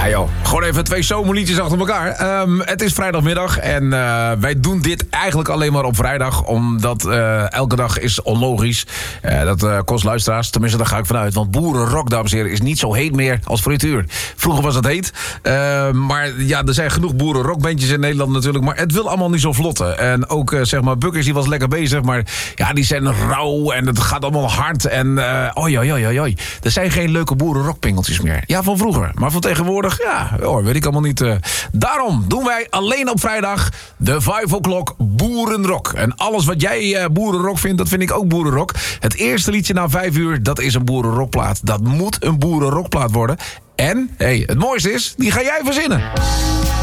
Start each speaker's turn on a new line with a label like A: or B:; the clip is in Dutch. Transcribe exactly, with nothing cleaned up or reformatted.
A: Ja joh, gewoon even twee zomerliedjes achter elkaar. Um, het is vrijdagmiddag en uh, wij doen dit eigenlijk alleen maar op vrijdag. Omdat uh, elke dag is onlogisch. Uh, dat uh, kost luisteraars, tenminste daar ga ik vanuit. Want boerenrock, dames en heren, is niet zo heet meer als voor het uur. Vroeger was het heet. Uh, maar ja, er zijn genoeg boerenrockbandjes in Nederland natuurlijk. Maar het wil allemaal niet zo vlotten. En ook uh, zeg maar, Bukkers die was lekker bezig. Maar ja, die zijn rauw en het gaat allemaal hard. En uh, oi, oi, oi, oi. Er zijn geen leuke boerenrockpingeltjes meer. Ja, van vroeger. Maar van tegenwoordig, ja, hoor, weet ik allemaal niet. Uh. Daarom doen wij alleen op vrijdag de vijf o'clock boerenrock. En alles wat jij uh, boerenrock vindt, dat vind ik ook boerenrock. Het eerste liedje na vijf uur, dat is een boerenrockplaat. Dat moet een boerenrockplaat worden. En, hey, het mooiste is, die ga jij verzinnen.